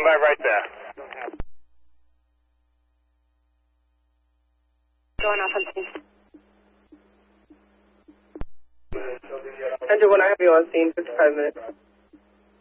by right there. Going off on scene. Andrew, when I have you on scene, 55 minutes.